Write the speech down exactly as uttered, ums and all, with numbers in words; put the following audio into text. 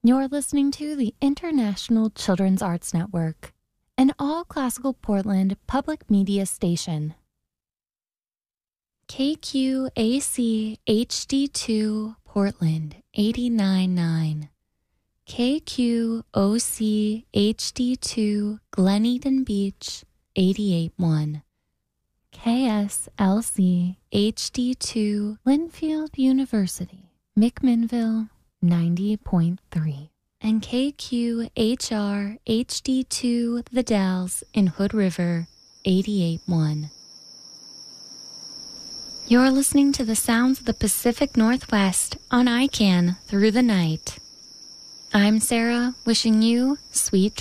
You're listening to the International Children's Arts Network, an all-classical Portland public media station. K Q A C H D two Portland eighty-nine point nine, K Q O C H D two Glen Eden Beach eighty-eight point one, K S L C H D two Linfield University, McMinnville ninety point three, and K Q H R H D two The Dalles in Hood River eighty-eight point one. You're listening to the sounds of the Pacific Northwest on I C A N Through the Night. I'm Sarah, wishing you sweet dreams.